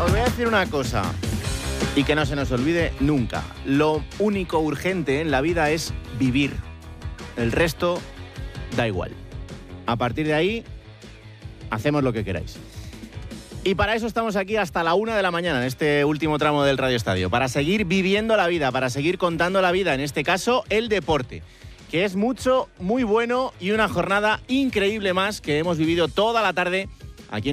os voy a decir una cosa, y que no se nos olvide nunca. Lo único urgente en la vida es vivir. El resto da igual. A partir de ahí, hacemos lo que queráis. Y para eso estamos aquí hasta la 1 de la mañana, en este último tramo del Radio Estadio. Para seguir viviendo la vida, para seguir contando la vida, en este caso, el deporte. Que es mucho, muy bueno y una jornada increíble más que hemos vivido toda la tarde